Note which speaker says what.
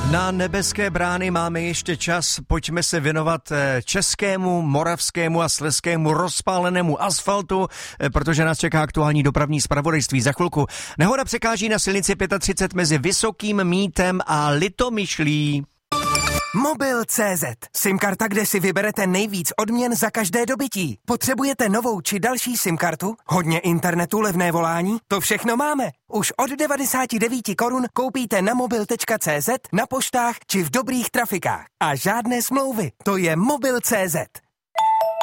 Speaker 1: Na nebeské brány máme ještě čas, pojďme se věnovat českému, moravskému a slezskému rozpálenému asfaltu, protože nás čeká aktuální dopravní zpravodajství za chvilku. Nehoda překáží na silnici 35 mezi Vysokým Mýtem a Litomyšlí.
Speaker 2: Mobil.cz. SIM-karta, kde si vyberete nejvíc odměn za každé dobytí. Potřebujete novou či další SIM-kartu? Hodně internetu, levné volání? To všechno máme. Už od 99 korun koupíte na mobil.cz, na poštách či v dobrých trafikách. A žádné smlouvy. To je Mobil.cz.